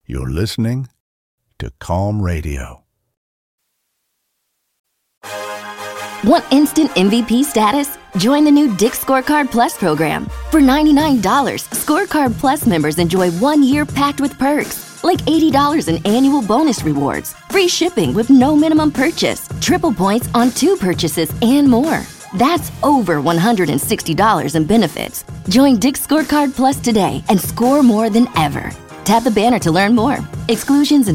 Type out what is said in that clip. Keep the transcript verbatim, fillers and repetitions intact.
You're listening to Calm Radio. Want instant M V P status? Join the new Dick's Scorecard Plus program. For ninety-nine dollars, Scorecard Plus members enjoy one year packed with perks, like eighty dollars in annual bonus rewards, free shipping with no minimum purchase, triple points on two purchases, and more. That's over one hundred sixty dollars in benefits. Join Dick's Scorecard Plus today and score more than ever. Tap the banner to learn more. Exclusions and